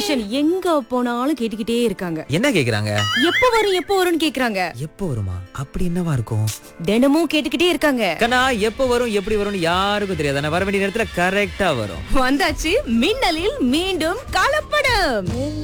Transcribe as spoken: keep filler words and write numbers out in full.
கிஷன் எங்க போனாலும் கேட்டுக்கிட்டே இருக்காங்க. என்ன கேக்குறாங்க? எப்ப வரும் எப்ப வரும்னு கேக்குறாங்க. எப்போ வருமா? அப்படி என்னவா இருக்கும்? தினமும் கேட்டுக்கிட்டே இருக்காங்க. கண்ணா எப்போ வரும் எப்படி வரும்னு யாருக்கும் தெரியாது. ஆனா வர வேண்டிய நேரத்துல கரெக்டா வரும். வந்தாச்சு மின்னலில் மீண்டும் கலப்படம்.